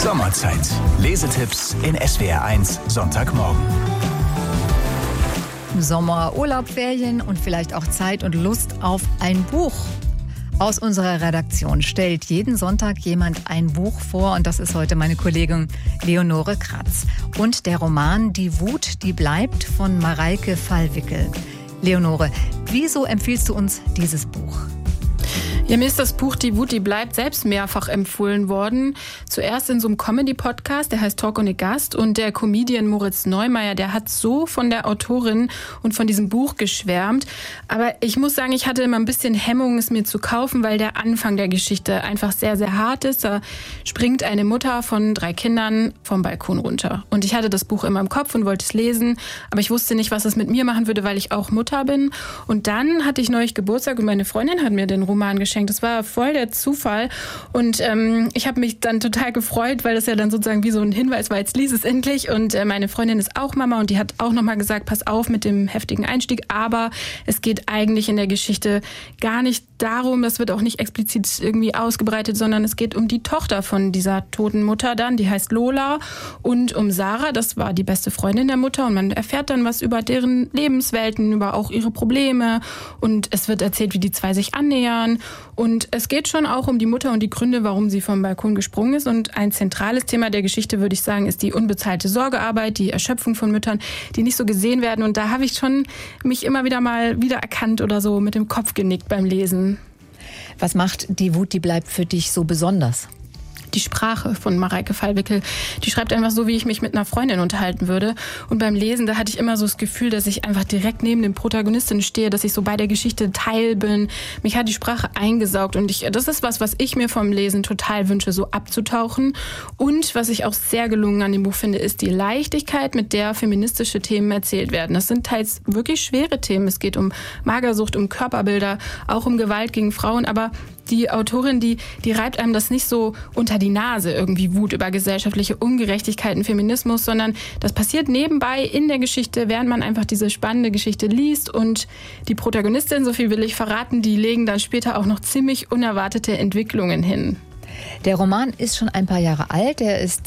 Sommerzeit. Lesetipps in SWR1 Sonntagmorgen. Sommer, Urlaub, Ferien und vielleicht auch Zeit und Lust auf ein Buch. Aus unserer Redaktion stellt jeden Sonntag jemand ein Buch vor und das ist heute meine Kollegin Leonore Kratz. Und der Roman Die Wut, die bleibt von Mareike Fallwickel. Leonore, wieso empfiehlst du uns dieses Buch? Ja, mir ist das Buch Die Wut, die bleibt selbst mehrfach empfohlen worden. Zuerst in so einem Comedy-Podcast, der heißt Talk ohne Gast. Und der Comedian Moritz Neumeier, der hat so von der Autorin und von diesem Buch geschwärmt. Aber ich muss sagen, ich hatte immer ein bisschen Hemmung, es mir zu kaufen, weil der Anfang der Geschichte einfach sehr, sehr hart ist. Da springt eine Mutter von 3 Kindern vom Balkon runter. Und ich hatte das Buch immer im Kopf und wollte es lesen. Aber ich wusste nicht, was es mit mir machen würde, weil ich auch Mutter bin. Und dann hatte ich neulich Geburtstag und meine Freundin hat mir den Roman geschenkt. Das war voll der Zufall und ich habe mich dann total gefreut, weil das ja dann sozusagen wie so ein Hinweis war, jetzt lies es endlich und meine Freundin ist auch Mama und die hat auch nochmal gesagt, pass auf mit dem heftigen Einstieg, aber es geht eigentlich in der Geschichte gar nicht darum, das wird auch nicht explizit irgendwie ausgebreitet, sondern es geht um die Tochter von dieser toten Mutter dann, die heißt Lola und um Sarah, das war die beste Freundin der Mutter und man erfährt dann was über deren Lebenswelten, über auch ihre Probleme und es wird erzählt, wie die zwei sich annähern. Und es geht schon auch um die Mutter und die Gründe, warum sie vom Balkon gesprungen ist. Und ein zentrales Thema der Geschichte, würde ich sagen, ist die unbezahlte Sorgearbeit, die Erschöpfung von Müttern, die nicht so gesehen werden. Und da habe ich schon mich immer wieder mal wiedererkannt oder so mit dem Kopf genickt beim Lesen. Was macht Die Wut, die bleibt für dich so besonders? Die Sprache von Mareike Fallwickel, die schreibt einfach so, wie ich mich mit einer Freundin unterhalten würde. Und beim Lesen, da hatte ich immer so das Gefühl, dass ich einfach direkt neben den Protagonistinnen stehe, dass ich so bei der Geschichte Teil bin. Mich hat die Sprache eingesaugt und das ist was ich mir vom Lesen total wünsche, so abzutauchen. Und was ich auch sehr gelungen an dem Buch finde, ist die Leichtigkeit, mit der feministische Themen erzählt werden. Das sind teils wirklich schwere Themen. Es geht um Magersucht, um Körperbilder, auch um Gewalt gegen Frauen, aber die Autorin, die reibt einem das nicht so unter die Nase, irgendwie Wut über gesellschaftliche Ungerechtigkeiten, Feminismus, sondern das passiert nebenbei in der Geschichte, während man einfach diese spannende Geschichte liest. Und die Protagonistin, so viel will ich verraten, die legen dann später auch noch ziemlich unerwartete Entwicklungen hin. Der Roman ist schon ein paar Jahre alt, er ist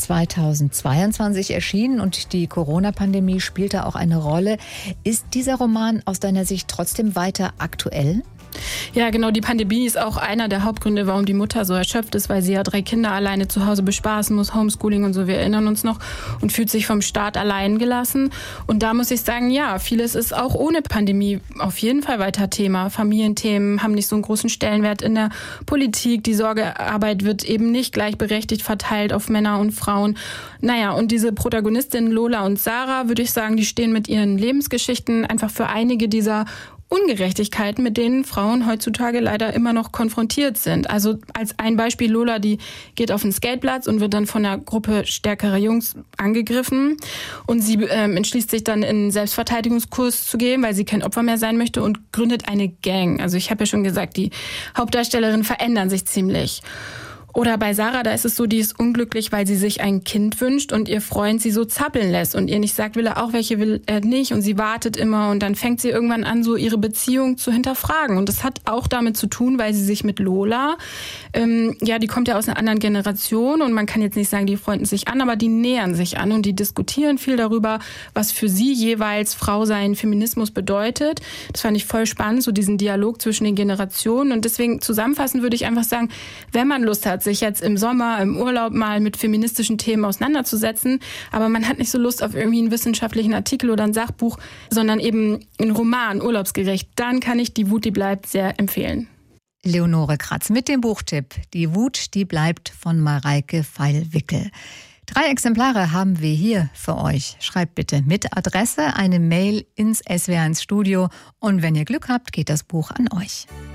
2022 erschienen und die Corona-Pandemie spielt da auch eine Rolle. Ist dieser Roman aus deiner Sicht trotzdem weiter aktuell? Ja, genau, die Pandemie ist auch einer der Hauptgründe, warum die Mutter so erschöpft ist, weil sie ja 3 Kinder alleine zu Hause bespaßen muss, Homeschooling und so, wir erinnern uns noch, und fühlt sich vom Staat allein gelassen. Und da muss ich sagen, ja, vieles ist auch ohne Pandemie auf jeden Fall weiter Thema. Familienthemen haben nicht so einen großen Stellenwert in der Politik, die Sorgearbeit wird eben nicht gleichberechtigt verteilt auf Männer und Frauen. Naja, und diese Protagonistinnen Lola und Sarah, würde ich sagen, die stehen mit ihren Lebensgeschichten einfach für einige dieser Ungerechtigkeiten, mit denen Frauen heutzutage leider immer noch konfrontiert sind. Also als ein Beispiel, Lola, die geht auf den Skateplatz und wird dann von einer Gruppe stärkerer Jungs angegriffen und sie entschließt sich dann in einen Selbstverteidigungskurs zu gehen, weil sie kein Opfer mehr sein möchte und gründet eine Gang. Also ich habe ja schon gesagt, die Hauptdarstellerinnen verändern sich ziemlich. Oder bei Sarah, da ist es so, die ist unglücklich, weil sie sich ein Kind wünscht und ihr Freund sie so zappeln lässt und ihr nicht sagt, will er auch welche, will er nicht und sie wartet immer und dann fängt sie irgendwann an, so ihre Beziehung zu hinterfragen und das hat auch damit zu tun, weil sie sich mit Lola, die kommt ja aus einer anderen Generation und man kann jetzt nicht sagen, die freunden sich an, aber die nähern sich an und die diskutieren viel darüber, was für sie jeweils Frau sein, Feminismus bedeutet. Das fand ich voll spannend, so diesen Dialog zwischen den Generationen und deswegen zusammenfassend würde ich einfach sagen, wenn man Lust hat, sich jetzt im Sommer, im Urlaub mal mit feministischen Themen auseinanderzusetzen, aber man hat nicht so Lust auf irgendwie einen wissenschaftlichen Artikel oder ein Sachbuch, sondern eben einen Roman, urlaubsgerecht, dann kann ich Die Wut, die bleibt sehr empfehlen. Leonore Kratz mit dem Buchtipp Die Wut, die bleibt von Mareike Fallwickel. 3 Exemplare haben wir hier für euch. Schreibt bitte mit Adresse eine Mail ins SWR1 Studio und wenn ihr Glück habt, geht das Buch an euch.